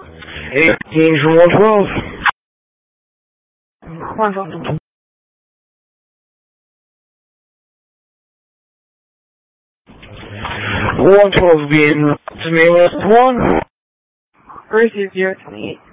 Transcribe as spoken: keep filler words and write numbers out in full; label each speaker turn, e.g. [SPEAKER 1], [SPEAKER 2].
[SPEAKER 1] eighteen from one twelve.
[SPEAKER 2] one twelve.
[SPEAKER 1] one twelve being to me less one.
[SPEAKER 2] Receive zero twenty-eight.